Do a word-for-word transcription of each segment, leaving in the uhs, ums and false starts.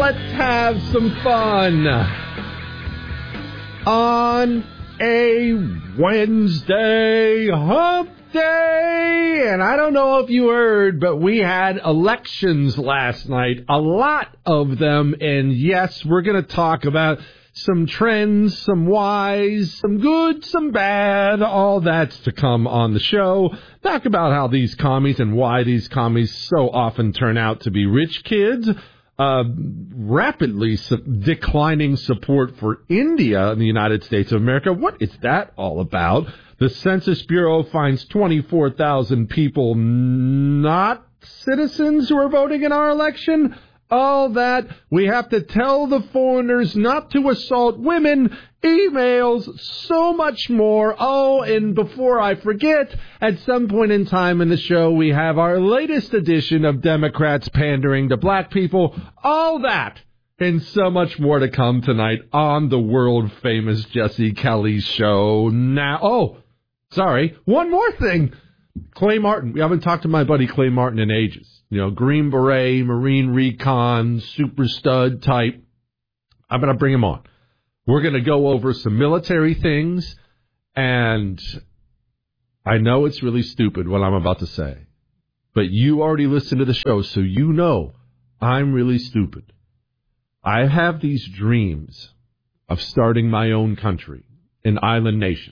let's have some fun on a Wednesday hump day. And I don't know if you heard, but we had elections last night, a lot of them. And yes, we're going to talk about some trends, some whys, some good, some bad, all that's to come on the show. Talk about how these commies and why these commies so often turn out to be rich kids. Uh, rapidly su- declining support for India in the United States of America. What is that all about? The Census Bureau finds twenty-four thousand people not citizens who are voting in our election. All that. We have to tell the foreigners not to assault women. Emails, so much more. Oh, and before I forget, at some point in time in the show, we have our latest edition of Democrats pandering to black people. All that and so much more to come tonight on the world-famous Jesse Kelly show. Now, oh, sorry, one more thing. Clay Martin. We haven't talked to my buddy Clay Martin in ages. You know, Green Beret, Marine Recon, super stud type. I'm going to bring him on. We're going to go over some military things, and I know it's really stupid what I'm about to say, but you already listened to the show, so you know I'm really stupid. I have these dreams of starting my own country, an island nation.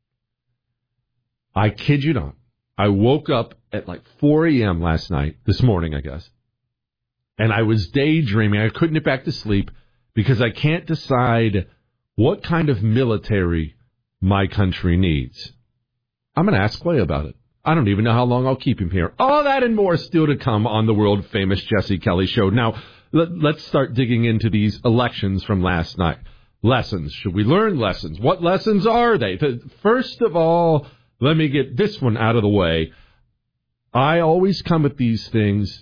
I kid you not. I woke up at like four a.m. last night, this morning, I guess, and I was daydreaming. I couldn't get back to sleep because I can't decide what kind of military my country needs. I'm going to ask Clay about it. I don't even know how long I'll keep him here. All that and more still to come on the world-famous Jesse Kelly show. Now, let, let's start digging into these elections from last night. Lessons. Should we learn lessons? What lessons are they? First of all, let me get this one out of the way. I always come at these things,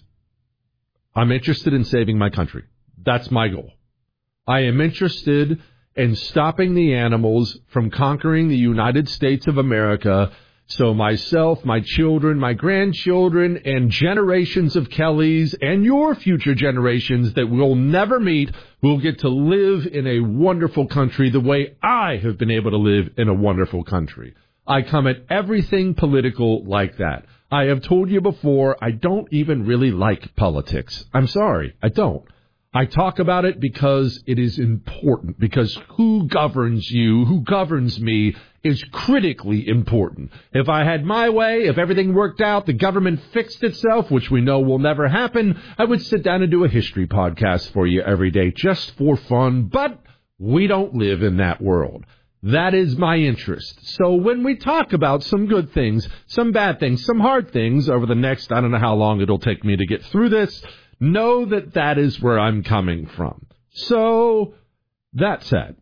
I'm interested in saving my country. That's my goal. I am interested in stopping the animals from conquering the United States of America so myself, my children, my grandchildren, and generations of Kellys and your future generations that we'll never meet will get to live in a wonderful country the way I have been able to live in a wonderful country. I come at everything political like that. I have told you before, I don't even really like politics. I'm sorry, I don't. I talk about it because it is important, because who governs you, who governs me, is critically important. If I had my way, if everything worked out, the government fixed itself, which we know will never happen, I would sit down and do a history podcast for you every day just for fun, but we don't live in that world. That is my interest. So when we talk about some good things, some bad things, some hard things over the next, I don't know how long it'll take me to get through this, know that that is where I'm coming from. So, that said,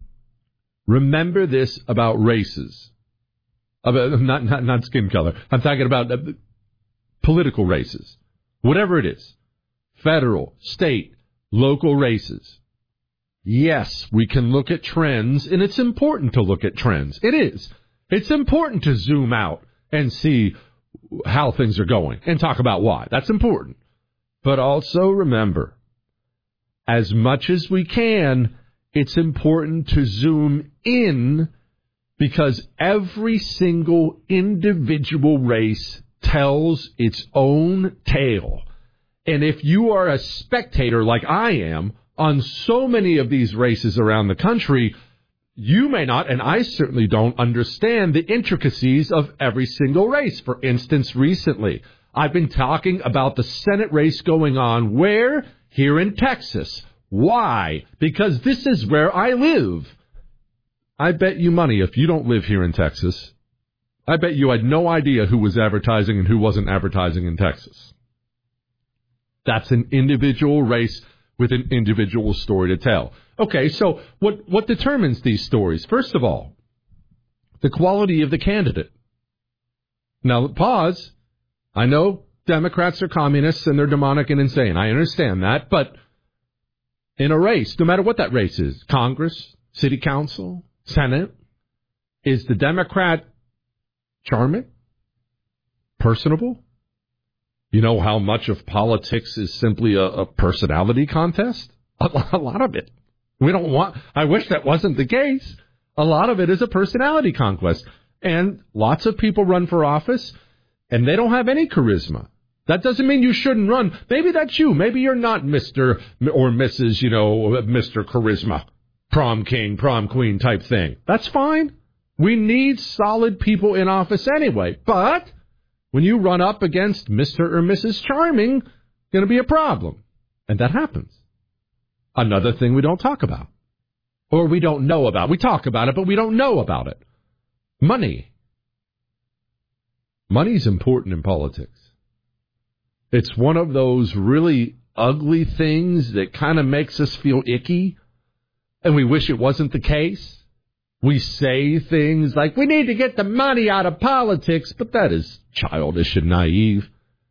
remember this about races. About, not, not, not skin color. I'm talking about uh, political races. Whatever it is. Federal, state, local races. Yes, we can look at trends, and it's important to look at trends. It is. It's important to zoom out and see how things are going and talk about why. That's important. But also remember, as much as we can, it's important to zoom in because every single individual race tells its own tale. And if you are a spectator like I am on so many of these races around the country, you may not, and I certainly don't, understand the intricacies of every single race. For instance, recently, I've been talking about the Senate race going on where? Here in Texas. Why? Because this is where I live. I bet you money if you don't live here in Texas, I bet you had no idea who was advertising and who wasn't advertising in Texas. That's an individual race with an individual story to tell. Okay, so what, what determines these stories? First of all, the quality of the candidate. Now, pause. I know Democrats are communists and they're demonic and insane. I understand that. But in a race, no matter what that race is, Congress, City Council, Senate, is the Democrat charming? Personable? You know how much of politics is simply a, a personality contest? A lot of it. We don't want, I wish that wasn't the case. A lot of it is a personality conquest. And lots of people run for office, and they don't have any charisma. That doesn't mean you shouldn't run. Maybe that's you. Maybe you're not Mister or Missus, you know, Mister Charisma, prom king, prom queen type thing. That's fine. We need solid people in office anyway. But when you run up against Mister or Missus Charming, going to be a problem. And that happens. Another thing we don't talk about. Or we don't know about. We talk about it, but we don't know about it. Money. Money's important in politics. It's one of those really ugly things that kind of makes us feel icky, and we wish it wasn't the case. We say things like, we need to get the money out of politics, but that is childish and naive.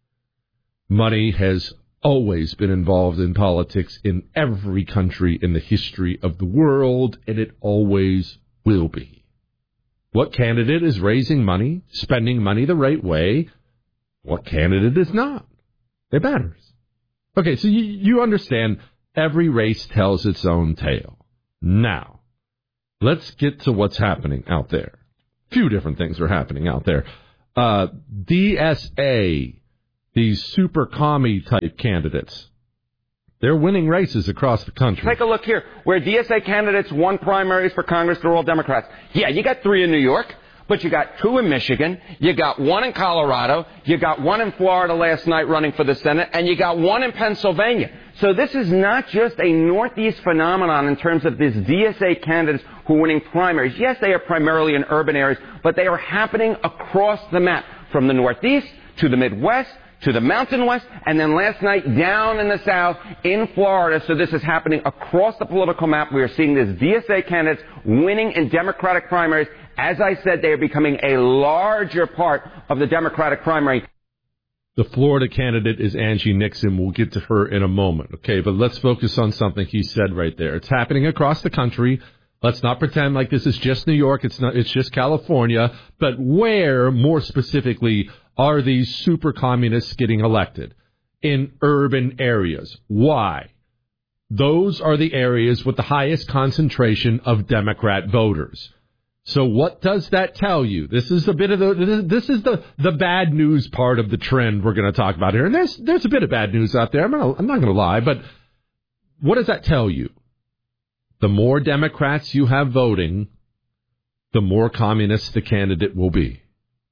Money has always been involved in politics in every country in the history of the world, and it always will be. What candidate is raising money, spending money the right way? What candidate is not? It matters. Okay, so you, you understand every race tells its own tale. Now, let's get to what's happening out there. A few different things are happening out there. Uh, D S A, these super commie type candidates, they're winning races across the country. Take a look here. Where D S A candidates won primaries for Congress, they're all Democrats. Yeah, you got three in New York. But you got two in Michigan, you got one in Colorado, you got one in Florida last night running for the Senate, and you got one in Pennsylvania. So this is not just a Northeast phenomenon in terms of these D S A candidates who are winning primaries. Yes, they are primarily in urban areas, but they are happening across the map, from the Northeast to the Midwest to the Mountain West, and then last night down in the South in Florida. So this is happening across the political map. We are seeing these D S A candidates winning in Democratic primaries. As I said, they are becoming a larger part of the Democratic primary. The Florida candidate is Angie Nixon. We'll get to her in a moment, okay? But let's focus on something he said right there. It's happening across the country. Let's not pretend like this is just New York. It's not. It's just California. But where, more specifically, are these super communists getting elected? In urban areas. Why? Those are the areas with the highest concentration of Democrat voters. So what does that tell you? This is a bit of the this is the, the bad news part of the trend we're going to talk about here. And there's there's a bit of bad news out there. I'm not, I'm not going to lie, but what does that tell you? The more Democrats you have voting, the more communist the candidate will be.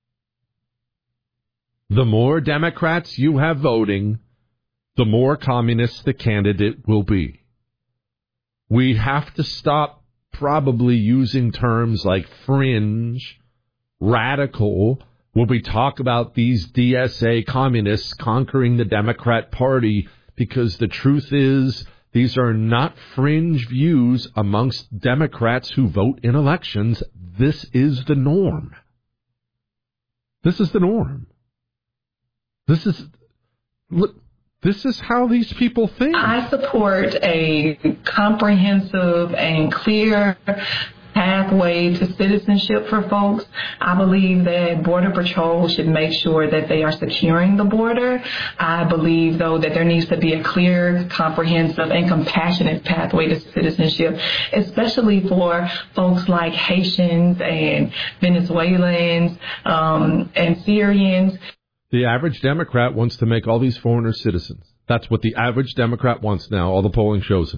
The more Democrats you have voting, the more communist the candidate will be. We have to stop probably using terms like fringe, radical, when we talk about these D S A communists conquering the Democrat Party, because the truth is these are not fringe views amongst Democrats who vote in elections. This is the norm. This is the norm. This is... Look, this is how these people think. I support a comprehensive and clear pathway to citizenship for folks. I believe that Border Patrol should make sure that they are securing the border. I believe, though, that there needs to be a clear, comprehensive, and compassionate pathway to citizenship, especially for folks like Haitians and Venezuelans um, and Syrians. The average Democrat wants to make all these foreigners citizens. That's what the average Democrat wants now. All the polling shows it.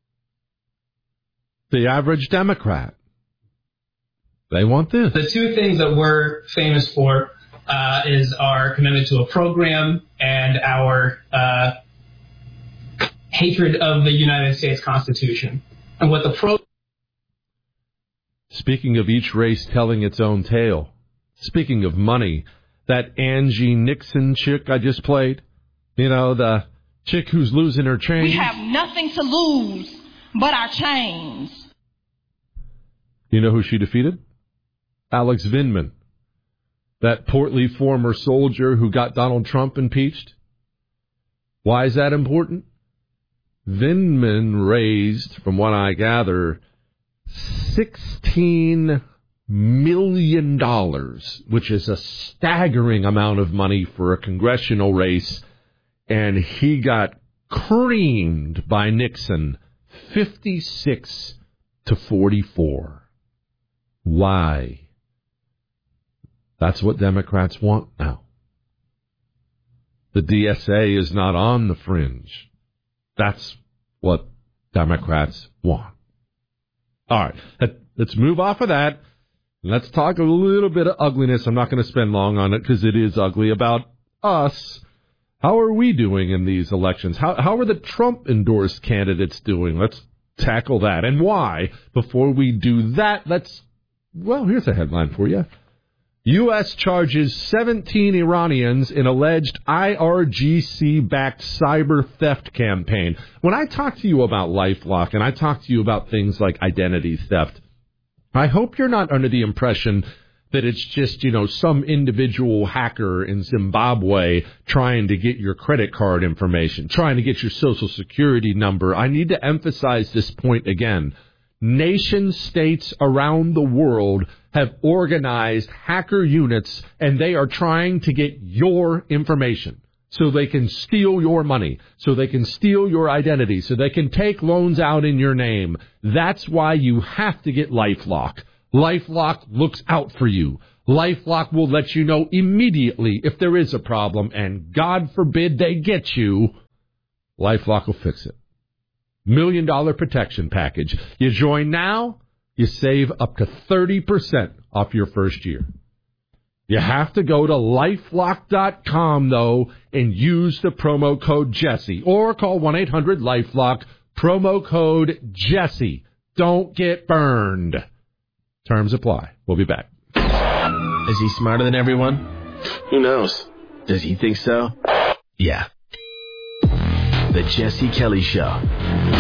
The average Democrat. They want this. The two things that we're famous for uh, is our commitment to a program and our uh, hatred of the United States Constitution. And what the pro... Speaking of each race telling its own tale, speaking of money... That Angie Nixon chick I just played, you know, the chick who's losing her chains. We have nothing to lose but our chains. You know who she defeated? Alex Vindman, that portly former soldier who got Donald Trump impeached. Why is that important? Vindman raised, from what I gather, sixteen million dollars, which is a staggering amount of money for a congressional race, and he got creamed by Nixon fifty-six to forty-four. Why? That's what Democrats want now. The D S A is not on the fringe. That's what Democrats want. All right, let's move off of that. Let's talk a little bit of ugliness. I'm not going to spend long on it because it is ugly. About us. How are we doing in these elections? How how are the Trump-endorsed candidates doing? Let's tackle that. And why? Before we do that, let's, well, here's a headline for you. U S charges seventeen Iranians in alleged I R G C-backed cyber theft campaign. When I talk to you about LifeLock and I talk to you about things like identity theft, I hope you're not under the impression that it's just, you know, some individual hacker in Zimbabwe trying to get your credit card information, trying to get your social security number. I need to emphasize this point again. Nation states around the world have organized hacker units, and they are trying to get your information so they can steal your money, so they can steal your identity, so they can take loans out in your name. That's why you have to get LifeLock. LifeLock looks out for you. LifeLock will let you know immediately if there is a problem, and God forbid they get you, LifeLock will fix it. Million dollar protection package. You join now, you save up to thirty percent off your first year. You have to go to LifeLock dot com, though, and use the promo code Jesse, or call one eight hundred LifeLock, promo code Jesse. Don't get burned. Terms apply. We'll be back. Is he smarter than everyone? Who knows? Does he think so? Yeah. The Jesse Kelly Show.